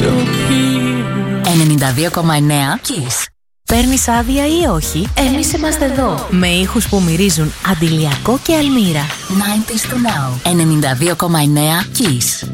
92,9 Kiss. Παίρνεις άδεια ή όχι? Εμείς είμαστε εδώ. Με ήχους που μυρίζουν Αντιλιακό και Αλμύρα. 90s to now. 92,9 Kiss.